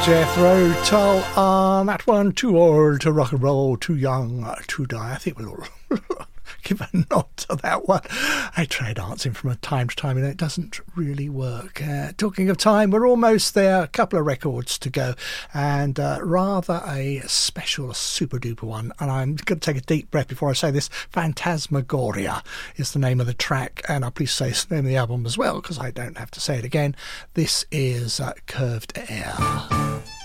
Jethro Tull on that one. Too old to rock and roll, too young to die. I think we'll all give a nod to that one. I try dancing from time to time and it doesn't really work. Talking of time, we're almost there. A couple of records to go and rather a special super duper one. And I'm going to take a deep breath before I say this. Phantasmagoria is the name of the track, and I'll please say the name of the album as well because I don't have to say it again. This is Curved Air.